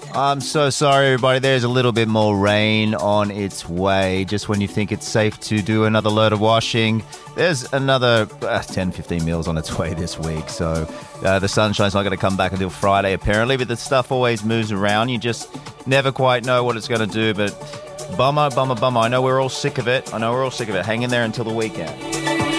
I'm so sorry, everybody. There's a little bit more rain on its way. Just when you think it's safe to do another load of washing, there's another 10, 15 mils on its way this week. So the sunshine's not going to come back until Friday, apparently. But the stuff always moves around. You just never quite know what it's going to do. But bummer. I know we're all sick of it. Hang in there until the weekend.